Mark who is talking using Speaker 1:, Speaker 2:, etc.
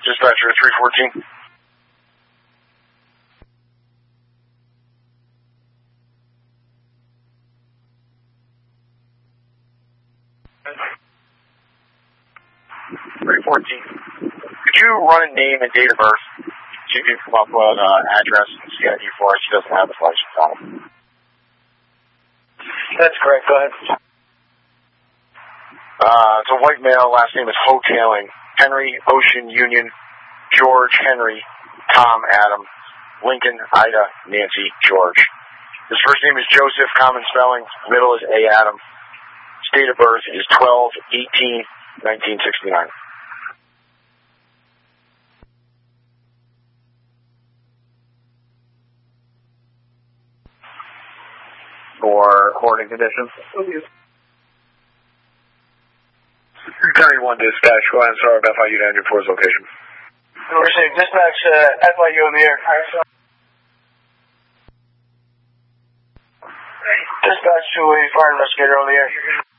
Speaker 1: Dispatcher 314. Could you run a name and date of birth? See if you can come up with an address and CID for us. She doesn't have his license on him.
Speaker 2: That's correct. Go ahead.
Speaker 1: It's a white male. Last name is Hotailing. Henry, Ocean, Union, George, Henry, Tom, Adam, Lincoln, Ida, Nancy, George. His first name is Joseph, common spelling. Middle is A. Adam. His date of birth is 12/18/1969.
Speaker 2: For hoarding conditions.
Speaker 1: County 1 dispatch, go ahead and start with FIU 924's location.
Speaker 2: Received. Dispatch, FIU in the air. Dispatch to a fire investigator on the air.